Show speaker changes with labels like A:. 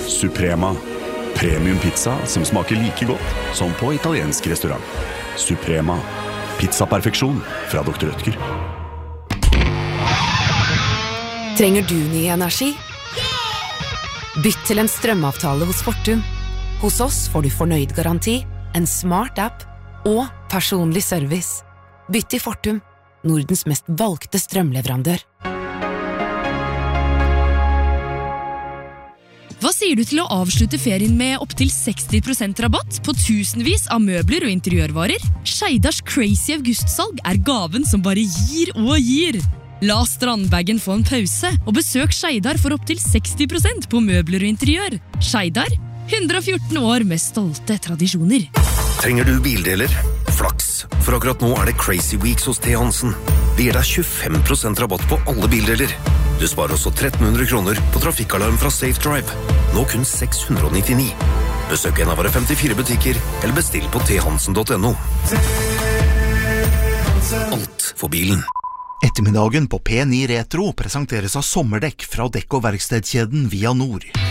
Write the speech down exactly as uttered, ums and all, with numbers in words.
A: Suprema. Premium pizza som smaker like godt som på italiensk restaurant. Suprema. Pizza-perfeksjon fra doktor Rødtger.
B: Trenger du ny energi? Bytt til en strømavtale hos Fortum. Hos oss får du fornøyd garanti, en smart app og personlig service. Bytt til Fortum, Nordens mest valgte strømleverandør.
C: Hva sier du til å avslutte ferien med opp til seksti prosent rabatt på tusenvis av møbler og interiørvarer? Skeidars Crazy August-salg er gaven som bare gir og gir. La strandbagen få en pause, og besøk Skeidar for opp til seksti prosent på møbler og interiør. Skeidar, hundre og fjorten år med stolte tradisjoner.
D: Trenger du bildeler? Flaks, for akkurat nå er det Crazy Weeks hos T. Hansen. Det gir deg tjuefem prosent rabatt på alle bildeler. Du sparer også tretten hundre kroner på trafikkalarm fra Safe Drive. Nå kun seks hundre og nittini. Besøk en av våre femtifire butikker, eller bestill på t hansen punktum no. Alt for bilen.
E: Ettermiddagen på P ni Retro presenteres av sommerdekk fra dekk- og verkstedkjeden Via Nord.